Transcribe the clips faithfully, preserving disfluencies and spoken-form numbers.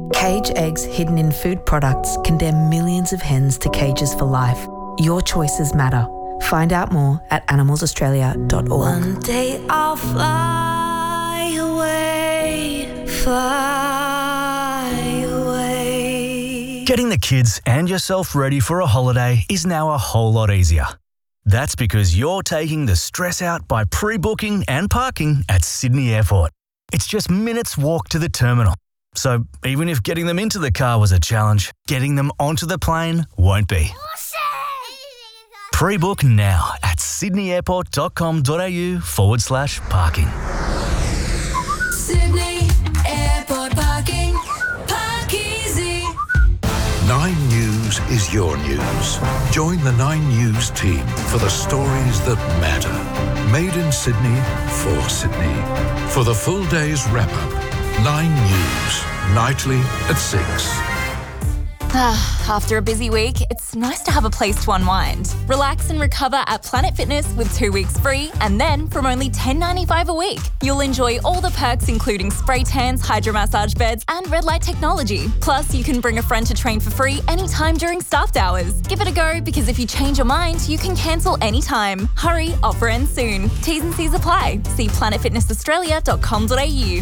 Cage eggs hidden in food products condemn millions of hens to cages for life. Your choices matter. Find out more at animals australia dot org. One day I'll fly away, fly away. Getting the kids and yourself ready for a holiday is now a whole lot easier. That's because you're taking the stress out by pre-booking and parking at Sydney Airport. It's just minutes walk to the terminal. So even if getting them into the car was a challenge, getting them onto the plane won't be. Pre-book now at sydneyairport.com.au forward slash parking. Sydney Airport parking. Park easy. Nine News is your news. Join the Nine News team for the stories that matter. Made in Sydney, for Sydney. For the full day's wrap-up, Nine News, nightly at six. After a busy week, it's nice to have a place to unwind. Relax and recover at Planet Fitness with two weeks free, and then from only ten dollars ninety-five a week, you'll enjoy all the perks including spray tans, hydromassage beds and red light technology. Plus, you can bring a friend to train for free anytime during staffed hours. Give it a go, because if you change your mind, you can cancel anytime. Hurry, offer ends soon. T's and C's apply. See planet fitness australia dot com dot a u.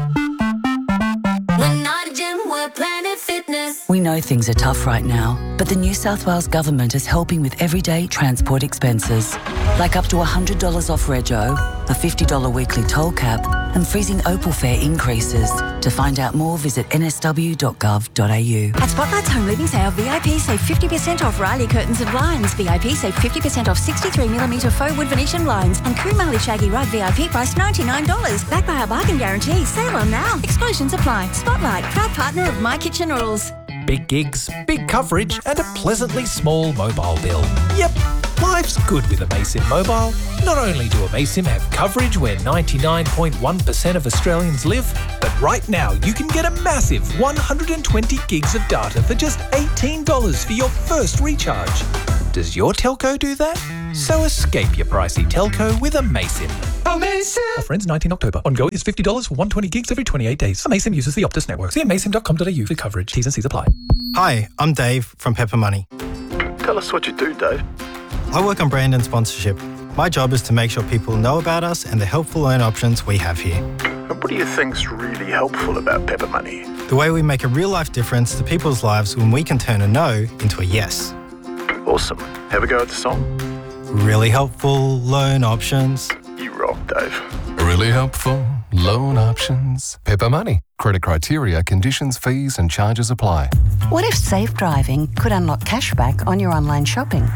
We're not a gym, we're Planet Fitness. We know things are tough right now, but the New South Wales Government is helping with everyday transport expenses, like up to one hundred dollars off rego, a fifty dollars weekly toll cap, and freezing Opal fare increases. To find out more, visit n s w dot gov dot a u. At Spotlight's Home Living Sale, V I P save fifty percent off Riley curtains and blinds. V I P save fifty percent off sixty-three millimetre faux wood Venetian blinds. And Kumali Shaggy Rug V I P price ninety-nine dollars. Backed by our bargain guarantee. Sale on now. Exclusions apply. Spotlight, proud partner of My Kitchen Rules. Big gigs, big coverage, and a pleasantly small mobile bill. Yep, life's good with Amaysim Mobile. Not only do Amaysim have coverage where ninety-nine point one percent of Australians live, but right now you can get a massive one hundred twenty gigs of data for just eighteen dollars for your first recharge. Does your telco do that? So escape your pricey telco with Amaysim. Amaysim! Offer ends nineteenth October. Ongoing is fifty dollars for one hundred twenty gigs every twenty-eight days. Amaysim uses the Optus network. See amaysim dot com dot a u for coverage. T's and C's apply. Hi, I'm Dave from Pepper Money. Tell us what you do, Dave. I work on brand and sponsorship. My job is to make sure people know about us and the helpful loan options we have here. And what do you think's really helpful about Pepper Money? The way we make a real-life difference to people's lives when we can turn a no into a yes. Awesome. Have a go at the song. Really helpful loan options. You rock, Dave. Really helpful loan options. Pepper Money. Credit criteria, conditions, fees and charges apply. What if safe driving could unlock cashback on your online shopping?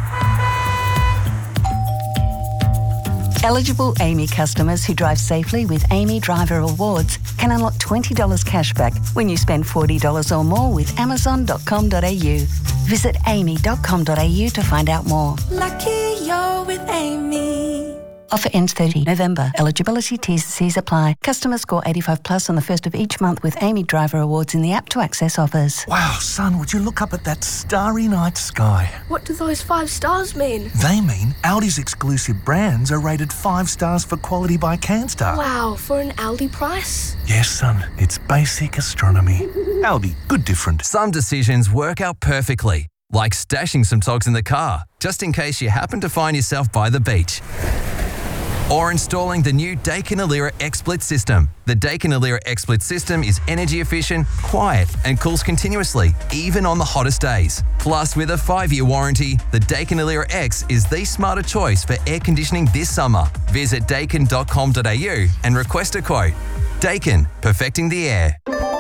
Eligible Amy customers who drive safely with Amy Driver Awards can unlock twenty dollars cashback when you spend forty dollars or more with amazon dot com dot a u. Visit amy dot com dot a u to find out more. Lucky you're with Amy. Offer ends thirtieth November. Eligibility T's and C's apply. Customers score eighty-five plus on the first of each month with Amy Driver Awards in the app to access offers. Wow, son, would you look up at that starry night sky? What do those five stars mean? They mean Aldi's exclusive brands are rated five stars for quality by CanStar. Wow, for an Aldi price? Yes, son, it's basic astronomy. Aldi, good different. Some decisions work out perfectly, like stashing some togs in the car, just in case you happen to find yourself by the beach. Or installing the new Daikin Alira XSplit system. The Daikin Alira XSplit system is energy efficient, quiet, and cools continuously, even on the hottest days. Plus, with a five-year warranty, the Daikin Alira X is the smarter choice for air conditioning this summer. Visit daikin dot com dot a u and request a quote. Daikin, perfecting the air.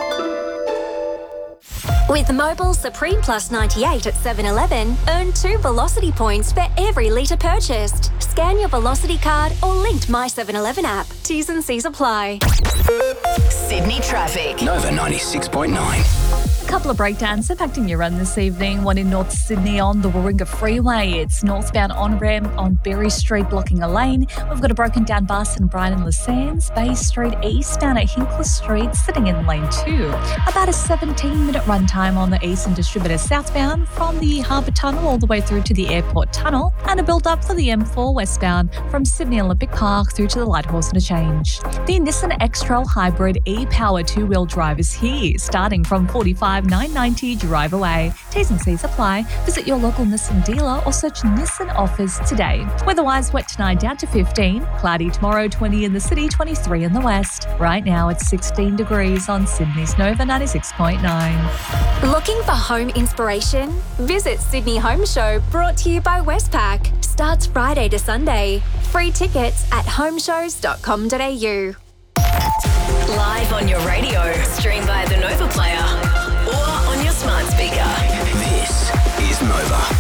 With Mobile Supreme Plus ninety-eight at seven eleven, earn two Velocity points for every litre purchased. Scan your Velocity card or linked My seven eleven app. T's and C's apply. Sydney traffic. Nova ninety-six point nine. Couple of breakdowns impacting your run this evening. One in North Sydney on the Warringah Freeway. It's northbound on-ramp on Berry Street blocking a lane. We've got a broken down bus in Bryan and Lassans. Bay Street eastbound at Hinkler Street sitting in lane two. About a seventeen minute run time on the Eastern Distributor southbound from the Harbour Tunnel all the way through to the Airport Tunnel. And a build-up for the M four westbound from Sydney Olympic Park through to the Lighthorse Interchange. The Nissan X-Trail Hybrid hybrid e-power two-wheel drive is here, starting from forty-five thousand nine hundred ninety dollars drive away. T's and C's apply. Visit your local Nissan dealer or search Nissan offers today. Weather-wise, wet tonight down to fifteen, cloudy tomorrow twenty in the city, twenty-three in the west. Right now it's sixteen degrees on Sydney's Nova ninety-six point nine. Looking for home inspiration? Visit Sydney Home Show, brought to you by Westpac. Starts Friday to Sunday. Free tickets at homeshows dot com dot a u. Live on your radio, stream via the Nova Player or on your smart speaker. This is Nova.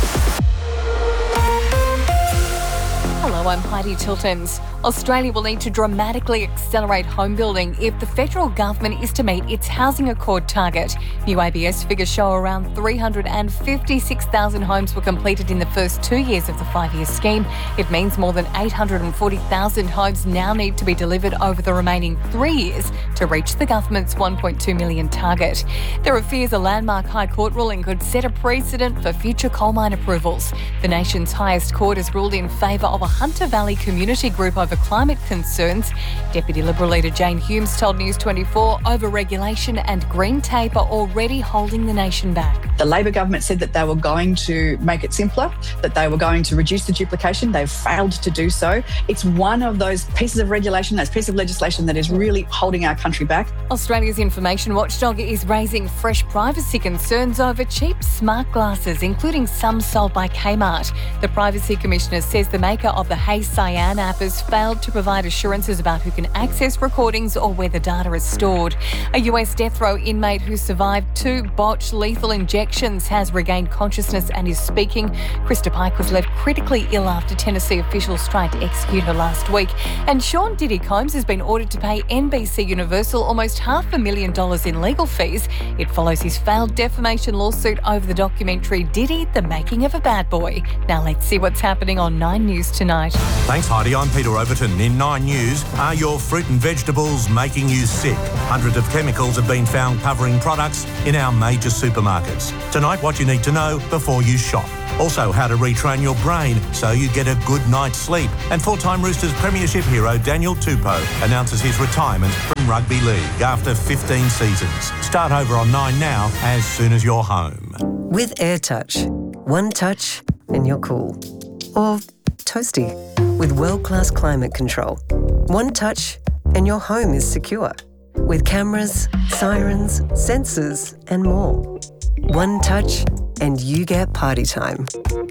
Hello, I'm Heidi Tiltons. Australia will need to dramatically accelerate home building if the federal government is to meet its housing accord target. New A B S figures show around three hundred fifty-six thousand homes were completed in the first two years of the five-year scheme. It means more than eight hundred forty thousand homes now need to be delivered over the remaining three years to reach the government's one point two million target. There are fears a landmark High Court ruling could set a precedent for future coal mine approvals. The nation's highest court has ruled in favour of a Hunter Valley community group over climate concerns. Deputy Liberal leader Jane Humes told News twenty-four over-regulation and green tape are already holding the nation back. The Labor government said that they were going to make it simpler, that they were going to reduce the duplication. They've failed to do so. It's one of those pieces of regulation, those pieces of legislation that is really holding our country back. Australia's information watchdog is raising fresh privacy concerns over cheap smart glasses, including some sold by Kmart. The Privacy Commissioner says the maker of the Hey Cyan app has failed to provide assurances about who can access recordings or where the data is stored. A U S death row inmate who survived two botched lethal injections has regained consciousness and is speaking. Krista Pike was left critically ill after Tennessee officials tried to execute her last week. And Sean Diddy Combs has been ordered to pay N B C Universal almost half a million dollars in legal fees. It follows his failed defamation lawsuit over the documentary Diddy, The Making of a Bad Boy. Now let's see what's happening on Nine News tonight. Thanks, Heidi. I'm Peter Overton. In Nine News, are your fruit and vegetables making you sick? Hundreds of chemicals have been found covering products in our major supermarkets. Tonight, what you need to know before you shop. Also, how to retrain your brain so you get a good night's sleep. And four-time Roosters premiership hero Daniel Tupou announces his retirement from rugby league after fifteen seasons. Start over on Nine now as soon as you're home. With AirTouch, one touch and you're cool. Or toasty, with world-class climate control. One touch and your home is secure. With cameras, sirens, sensors and more. One touch and you get party time.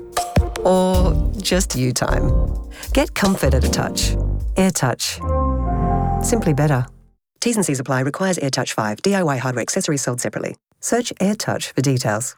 Or just you time. Get comfort at a touch. AirTouch. Simply better. T's and C's apply. Requires AirTouch five. D I Y hardware accessories sold separately. Search AirTouch for details.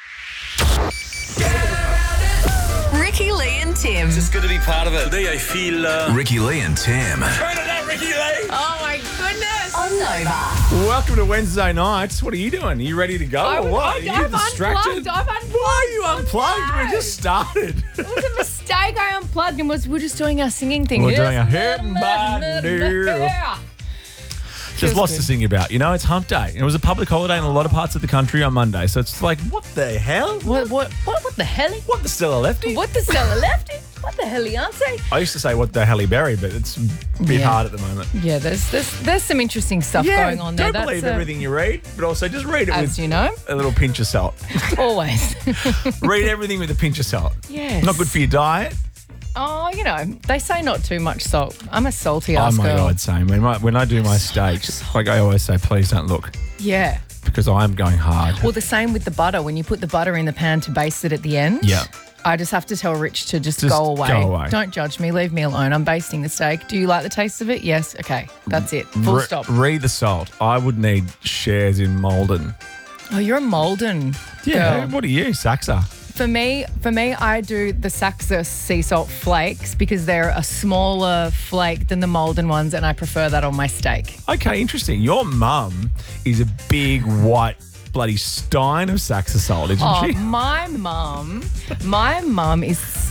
Ricky Lee and Tim. Just good to be part of it. Today I feel... Uh... Ricky Lee and Tim. Turn it up, Ricky Lee. Oh my goodness. On Nova. Welcome to Wednesday nights. What are you doing? Are you ready to go I, or what? I, Are you I've distracted? unplugged. I've unplugged. Why are you unplugged? No. We just started. It was a mistake. I unplugged and was we're just doing our singing thing. We're Yes. doing a hip and body. Just lots to sing about. You know, it's hump day. It was a public holiday in a lot of parts of the country on Monday. So it's like, what the hell? What what what, what the hell? What the Stella Lefty? What the Stella Lefty? What the hell, Beyonce? I used to say what the Halle Berry, but it's a bit Yeah. hard at the moment. Yeah, there's there's there's some interesting stuff yeah, going on there. Don't believe That's, uh, everything you read, but also just read it As with you know. a little pinch of salt. Always. Read everything with a pinch of salt. Yes. Not good for your diet. Oh, you know, they say not too much salt. I'm a salty ass Oh my girl. God, same. When, my, when I do my steaks, like I always say, please don't look. Yeah. Because I am going hard. Well, the same with the butter. When you put the butter in the pan to baste it at the end. Yeah. I just have to tell Rich to just, Just go away. go away. Don't judge me. Leave me alone. I'm basting the steak. Do you like the taste of it? Yes. Okay. That's it. Full Re- stop. Read the salt. I would need shares in Malden. Oh, you're a Malden Yeah. girl. What are you, Saxa? For me, for me, I do the Saxa sea salt flakes because they're a smaller flake than the Malden ones, and I prefer that on my steak. Okay, interesting. Your mum is a big white bloody stein of Saxa salt, isn't Oh, she? my mum, my mum is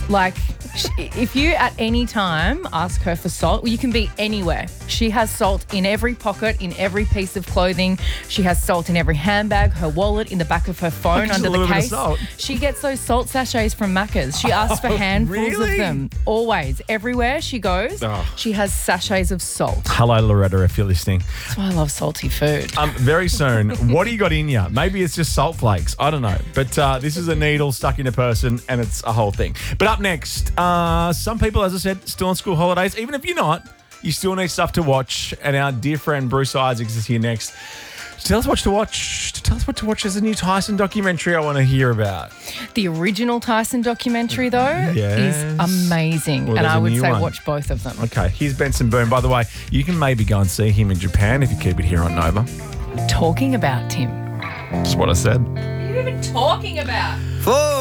Like, she, if you at any time ask her for salt, well, you can be anywhere. She has salt in every pocket, in every piece of clothing. She has salt in every handbag, her wallet, in the back of her phone, Just under a the little bit of case. salt. She gets those salt sachets from Macca's. She asks for Oh, handfuls really? of them. Always. Everywhere she goes, Oh. she has sachets of salt. Hello, Loretta, if you're listening. That's why I love salty food. Um, very soon, what do you got in you? Maybe it's just salt flakes. I don't know. But uh, this is a needle stuck in a person, and it's a whole thing. But up next, uh, some people, as I said, still on school holidays. Even if you're not, you still need stuff to watch. And our dear friend Bruce Isaacs is here next. Tell us what to watch. Tell us what to watch. There's a new Tyson documentary I want to hear about. The original Tyson documentary, though, Yes. is amazing. Well, and there's I a would new say one. watch both of them. Okay, here's Benson Boone. By the way, you can maybe go and see him in Japan if you keep it here on Nova. Talking about Tim. That's what I said. What are you even talking about? Four.